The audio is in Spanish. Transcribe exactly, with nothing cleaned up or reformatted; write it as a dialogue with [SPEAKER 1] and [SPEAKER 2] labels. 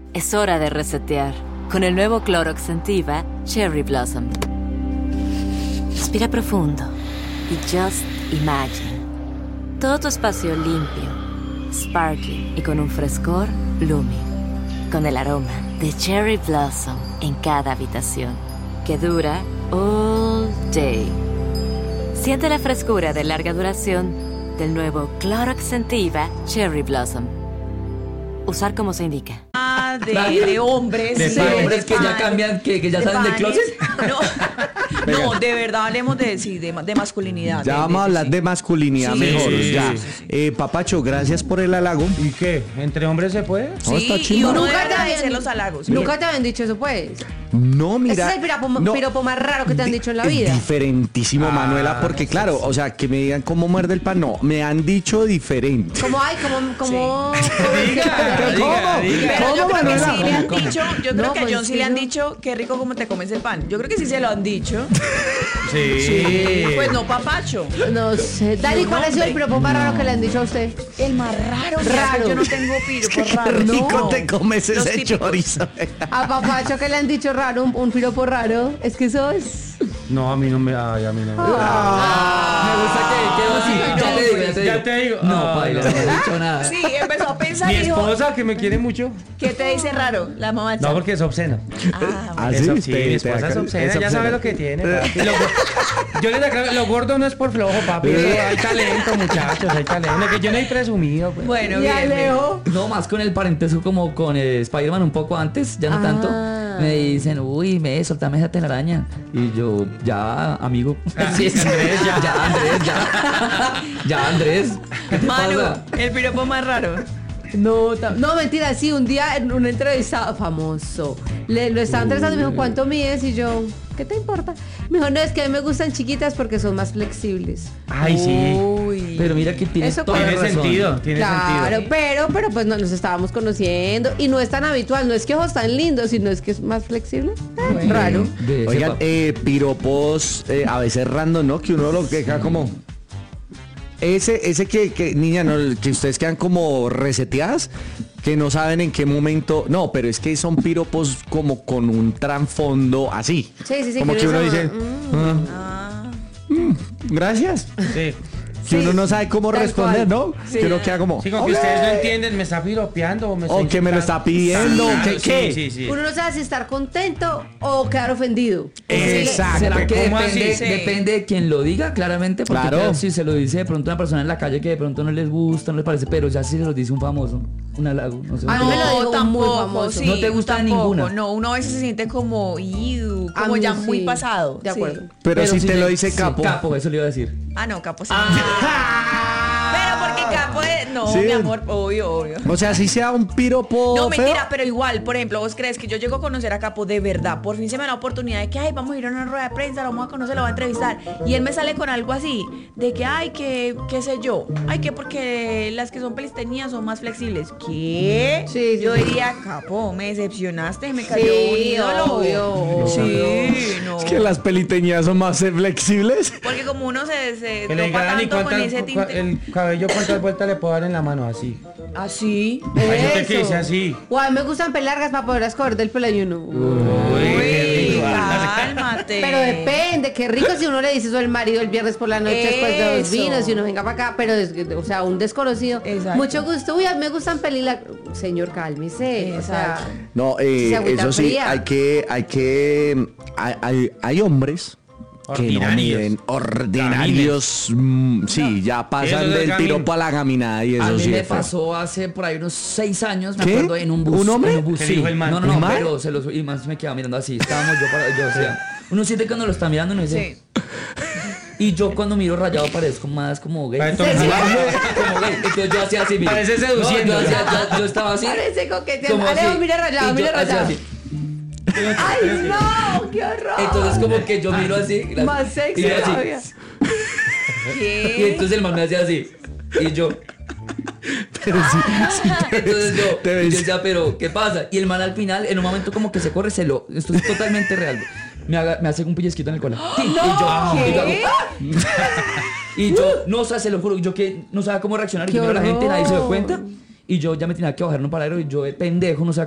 [SPEAKER 1] Es hora de resetear con el nuevo Clorox Scentiva Cherry Blossom. Respira profundo y just imagine. Todo tu espacio limpio, sparkling y con un frescor blooming. Con el aroma de Cherry Blossom en cada habitación, que dura all day. Siente la frescura de larga duración del nuevo Clorox Scentiva Cherry Blossom. Usar como se indica.
[SPEAKER 2] Ah, de, de hombres.
[SPEAKER 3] De,
[SPEAKER 2] sí,
[SPEAKER 3] de hombres
[SPEAKER 2] de
[SPEAKER 3] que ya
[SPEAKER 2] pan,
[SPEAKER 3] cambian, que, que ya
[SPEAKER 2] de
[SPEAKER 3] salen del
[SPEAKER 2] panes.
[SPEAKER 3] closet.
[SPEAKER 2] No, no, de verdad hablemos de, sí, de, de masculinidad.
[SPEAKER 4] Ya
[SPEAKER 2] de,
[SPEAKER 4] vamos a hablar
[SPEAKER 2] sí.
[SPEAKER 4] de masculinidad
[SPEAKER 2] Sí,
[SPEAKER 4] mejor.
[SPEAKER 2] sí,
[SPEAKER 4] ya.
[SPEAKER 2] sí, sí, sí.
[SPEAKER 4] Eh, Papacho, gracias por el halago.
[SPEAKER 5] ¿Y qué? ¿Entre hombres se puede?
[SPEAKER 4] No, está
[SPEAKER 2] Sí, y
[SPEAKER 4] chimba.
[SPEAKER 2] uno
[SPEAKER 6] Nunca
[SPEAKER 2] debe
[SPEAKER 6] te habían-
[SPEAKER 2] agradecer los halagos.
[SPEAKER 6] Nunca te habían dicho eso, pues.
[SPEAKER 4] No, mira.
[SPEAKER 6] Ese es el piropo,
[SPEAKER 4] no,
[SPEAKER 6] piropo más raro que te han
[SPEAKER 4] di-
[SPEAKER 6] dicho en la
[SPEAKER 4] es
[SPEAKER 6] vida.
[SPEAKER 4] Diferentísimo,
[SPEAKER 5] Ah,
[SPEAKER 4] Manuela, porque claro, o sea, que me digan cómo muerde el pan, no, me han dicho diferente.
[SPEAKER 6] Como hay, como, como.
[SPEAKER 5] Diga, diga, diga.
[SPEAKER 2] Pero yo creo que
[SPEAKER 4] Manuela?
[SPEAKER 2] sí le han
[SPEAKER 3] ¿Cómo?
[SPEAKER 2] dicho, yo creo
[SPEAKER 6] No,
[SPEAKER 2] que a
[SPEAKER 6] pues
[SPEAKER 2] John sí
[SPEAKER 6] que
[SPEAKER 2] le han
[SPEAKER 6] yo-
[SPEAKER 2] dicho qué rico como te comes el pan. Yo creo que sí se lo han dicho.
[SPEAKER 5] Sí.
[SPEAKER 2] Pues no, papacho.
[SPEAKER 6] No sé. Dani, ¿cuál ha sido el piropo más raro que le han dicho a usted?
[SPEAKER 2] El más raro.
[SPEAKER 6] Raro.
[SPEAKER 2] Raro. Yo no tengo piropo
[SPEAKER 4] Qué
[SPEAKER 2] raro.
[SPEAKER 4] rico
[SPEAKER 2] No.
[SPEAKER 4] te comes
[SPEAKER 2] Los
[SPEAKER 4] ese
[SPEAKER 2] típicos.
[SPEAKER 4] chorizo.
[SPEAKER 6] A Papacho que le han dicho raro, un, un piropo raro. Es que eso es.
[SPEAKER 5] No, a mí no me. Ay, a mí no me.
[SPEAKER 3] Me gusta que quedó así.
[SPEAKER 2] Ay,
[SPEAKER 3] ya
[SPEAKER 2] no,
[SPEAKER 3] te digo,
[SPEAKER 2] pues,
[SPEAKER 3] ya te
[SPEAKER 5] ya
[SPEAKER 3] digo.
[SPEAKER 5] te digo.
[SPEAKER 3] No,
[SPEAKER 5] Ay,
[SPEAKER 3] paila,
[SPEAKER 5] no.
[SPEAKER 3] no he dicho nada.
[SPEAKER 2] Sí, empezó a pensar
[SPEAKER 5] Mi
[SPEAKER 2] y dijo,
[SPEAKER 5] esposa, que me quiere mucho.
[SPEAKER 2] ¿qué te dice raro? La mamá del
[SPEAKER 5] No,
[SPEAKER 2] Sam.
[SPEAKER 5] porque es obscena.
[SPEAKER 2] Ah,
[SPEAKER 4] Ah,
[SPEAKER 2] bueno.
[SPEAKER 5] Es
[SPEAKER 4] sí,
[SPEAKER 5] ob- sí,
[SPEAKER 4] te-
[SPEAKER 5] mi
[SPEAKER 4] te
[SPEAKER 5] esposa
[SPEAKER 4] acá-
[SPEAKER 5] es obscena,
[SPEAKER 4] es
[SPEAKER 5] ya
[SPEAKER 4] obscena.
[SPEAKER 5] sabe lo que tiene. papi. Lo go- yo les aclaro, lo gordo no es por flojo, papi. eso hay talento, muchachos, hay talento. Lo que yo no he presumido, pues.
[SPEAKER 2] Bueno,
[SPEAKER 6] Y
[SPEAKER 2] bien, bien.
[SPEAKER 6] Alejo.
[SPEAKER 3] No, más con el parentesco como con eh, Spider-Man un poco antes, ya no
[SPEAKER 6] Ah.
[SPEAKER 3] tanto. Me dicen, uy, me soltame esa telaraña. Y yo, ya, amigo.
[SPEAKER 5] Ah,
[SPEAKER 3] Sí, sí.
[SPEAKER 5] Andrés, ya.
[SPEAKER 3] Ya, Andrés, ya. Ya, Andrés. ¿Qué te
[SPEAKER 2] Manu,
[SPEAKER 3] pasa?
[SPEAKER 2] el piropo más raro.
[SPEAKER 6] No, ta- no, mentira, sí, un día en una entrevista famoso, le, lo estaba entrevistando y me dijo, ¿cuánto mides? Y yo, ¿qué te importa? Me dijo, no, es que a mí me gustan chiquitas porque son más flexibles.
[SPEAKER 5] Ay, sí.
[SPEAKER 2] Uy.
[SPEAKER 3] Pero mira que tiene
[SPEAKER 6] Eso
[SPEAKER 3] toda la
[SPEAKER 5] Tiene
[SPEAKER 3] razón.
[SPEAKER 5] sentido, tiene
[SPEAKER 6] Claro,
[SPEAKER 5] sentido.
[SPEAKER 6] pero, pero pues no, nos estábamos conociendo y no es tan habitual, no es que ojos tan lindos, sino es que es más flexible. Eh,
[SPEAKER 2] Bueno.
[SPEAKER 6] Raro.
[SPEAKER 3] De ese
[SPEAKER 4] Oigan,
[SPEAKER 3] pa-
[SPEAKER 4] eh, piropos eh, a veces random, ¿no? Que uno lo que queda como. Ese, ese que, que, niña, no, que ustedes quedan como reseteadas, que no saben en qué momento. No, pero es que son piropos como con un trasfondo así.
[SPEAKER 6] Sí, sí, sí.
[SPEAKER 4] Como que uno
[SPEAKER 6] se-
[SPEAKER 4] dice,
[SPEAKER 6] mm,
[SPEAKER 4] "Ah,
[SPEAKER 2] Ah.
[SPEAKER 4] gracias.
[SPEAKER 5] Sí.
[SPEAKER 4] Que
[SPEAKER 6] Sí,
[SPEAKER 4] uno no sabe cómo
[SPEAKER 6] tal
[SPEAKER 4] responder,
[SPEAKER 6] cual.
[SPEAKER 4] ¿no?
[SPEAKER 6] Sí.
[SPEAKER 4] Que uno queda como.
[SPEAKER 5] Sí, como que
[SPEAKER 4] "Ok".
[SPEAKER 5] ustedes no entienden, me está piropeando o me está
[SPEAKER 4] O que me lo
[SPEAKER 5] insultando.
[SPEAKER 4] está pidiendo,
[SPEAKER 5] Claro,
[SPEAKER 4] ¿qué-
[SPEAKER 5] sí,
[SPEAKER 4] qué?
[SPEAKER 5] Sí, sí.
[SPEAKER 6] Uno no sabe si estar contento o quedar ofendido.
[SPEAKER 4] Exacto.
[SPEAKER 3] ¿Será que
[SPEAKER 5] ¿Cómo
[SPEAKER 3] depende,
[SPEAKER 5] así?
[SPEAKER 2] Sí.
[SPEAKER 3] depende de quien lo diga, claramente? Porque
[SPEAKER 4] Claro.
[SPEAKER 3] claro, si se lo dice de pronto una persona en la calle que de pronto no les gusta, no les parece, pero ya si se lo dice un famoso, un halago, no sé.
[SPEAKER 6] A mí me lo dijo un muy
[SPEAKER 2] tampoco,
[SPEAKER 6] famoso.
[SPEAKER 2] sí,
[SPEAKER 3] ¿No te gusta
[SPEAKER 2] tampoco.
[SPEAKER 3] ninguna?
[SPEAKER 2] No, uno a veces se siente como, "Iu",
[SPEAKER 6] A
[SPEAKER 2] como
[SPEAKER 6] mí
[SPEAKER 2] ya
[SPEAKER 6] sí.
[SPEAKER 2] muy pasado.
[SPEAKER 6] De
[SPEAKER 2] Sí.
[SPEAKER 6] acuerdo.
[SPEAKER 4] Pero, si te
[SPEAKER 3] le-
[SPEAKER 4] lo dice
[SPEAKER 3] sí,
[SPEAKER 4] capo.
[SPEAKER 3] Capo, eso le iba a decir.
[SPEAKER 2] Ah, no, capo sí. Pero porque capo es... No,
[SPEAKER 4] Sí.
[SPEAKER 2] mi amor, obvio, obvio.
[SPEAKER 4] O sea, si sea un piropo.
[SPEAKER 2] No,
[SPEAKER 4] feo.
[SPEAKER 2] mentira, pero igual, por ejemplo, vos crees que yo llego a conocer a Capo de verdad. Por fin se me da la oportunidad de que, ay, vamos a ir a una rueda de prensa, lo vamos a conocer, lo vamos a entrevistar. Y él me sale con algo así, de que, ay, que, qué sé yo, ay, que porque las que son pelistenias son más flexibles. ¿Qué?
[SPEAKER 6] Sí, sí,
[SPEAKER 2] yo
[SPEAKER 6] sí.
[SPEAKER 2] diría, Capo, me decepcionaste, me cayó un
[SPEAKER 6] Sí,
[SPEAKER 2] ídolo.
[SPEAKER 6] obvio, obvio.
[SPEAKER 2] Sí, no.
[SPEAKER 4] Es que las peliteñas son más flexibles.
[SPEAKER 2] Porque como uno se, se
[SPEAKER 5] Que le
[SPEAKER 2] topa
[SPEAKER 5] digan, Dani,
[SPEAKER 2] tanto con
[SPEAKER 5] ¿cuántas-
[SPEAKER 2] ese
[SPEAKER 5] cua-
[SPEAKER 2] tinte.
[SPEAKER 5] el cabello cuántas vueltas le puedo dar en la mano? Así.
[SPEAKER 2] Así.
[SPEAKER 5] Hay gente que
[SPEAKER 6] Eso.
[SPEAKER 5] dice así.
[SPEAKER 6] O a mí me gustan pelargas para poder escoger del pelo y uno.
[SPEAKER 2] Uy, cálmate.
[SPEAKER 6] Pero depende, qué rico si uno le dice eso al marido el viernes por la noche después de dos
[SPEAKER 2] Eso.
[SPEAKER 6] vinos y uno venga para acá, pero es, o sea, un desconocido.
[SPEAKER 2] Exacto.
[SPEAKER 6] Mucho gusto. Uy, a mí me gustan pelilas. Señor, cálmese. O sea,
[SPEAKER 2] Exacto.
[SPEAKER 4] No, eh,
[SPEAKER 6] Sí, agüita
[SPEAKER 4] eso sí,
[SPEAKER 6] fría.
[SPEAKER 4] hay que, hay que, hay, hay, hay hombres que no
[SPEAKER 5] Ordinarios.
[SPEAKER 4] miden, ordinarios, mm, sí, ya pasan
[SPEAKER 5] Eso es
[SPEAKER 4] del
[SPEAKER 5] gamin.
[SPEAKER 4] piropo a la gaminada y eso
[SPEAKER 3] A mí
[SPEAKER 4] sí
[SPEAKER 3] me
[SPEAKER 4] es feo.
[SPEAKER 3] pasó hace por ahí unos seis años, me
[SPEAKER 4] ¿Qué?
[SPEAKER 3] acuerdo, en un bus.
[SPEAKER 4] ¿Un hombre?
[SPEAKER 3] En un bus,
[SPEAKER 5] ¿Qué
[SPEAKER 3] sí.
[SPEAKER 5] dijo el man?
[SPEAKER 3] No, no, no,
[SPEAKER 4] ¿Un man?
[SPEAKER 3] pero se los y más me quedaba mirando así. Estábamos yo para yo, o sea, uno siente cuando lo está mirando, uno dice.
[SPEAKER 2] Sí.
[SPEAKER 3] Y yo cuando miro rayado parezco más como gay.
[SPEAKER 5] Parece
[SPEAKER 3] Como
[SPEAKER 5] Tom
[SPEAKER 3] gay. Entonces yo hacía así, mire.
[SPEAKER 5] Parece seduciendo.
[SPEAKER 3] No, yo, hacía- yo- yo estaba así.
[SPEAKER 6] parece coqueteo.
[SPEAKER 3] como
[SPEAKER 6] Alejo,
[SPEAKER 3] así.
[SPEAKER 6] mira rayado,
[SPEAKER 3] Y yo
[SPEAKER 6] mira
[SPEAKER 3] hacía
[SPEAKER 6] rayado.
[SPEAKER 3] así.
[SPEAKER 6] ¡Ay, no! ¡Qué horror!
[SPEAKER 3] Entonces como que yo miro así. la-
[SPEAKER 6] Más sexy
[SPEAKER 3] y yo así.
[SPEAKER 6] todavía.
[SPEAKER 3] Y
[SPEAKER 2] ¿Qué?
[SPEAKER 3] entonces el man me hacía así. Y yo.
[SPEAKER 4] Pero sí, sí, te ves-
[SPEAKER 3] Entonces yo,
[SPEAKER 4] te
[SPEAKER 3] y
[SPEAKER 4] ves-
[SPEAKER 3] yo decía, pero ¿qué pasa? Y el man al final, en un momento como que se corre, se lo. Esto es totalmente real. Me, haga- me hace un pellizquito en el cola. ¡Tin! y yo, y yo hago, ¡ah! Y yo, no, o sea, se lo juro, yo que no sabía cómo reaccionar. Y
[SPEAKER 6] ¡Qué
[SPEAKER 3] primero la gente, nadie se dio
[SPEAKER 6] horror!
[SPEAKER 3] cuenta. Y yo ya me tenía que bajar en un paradero y yo de pendejo no sabía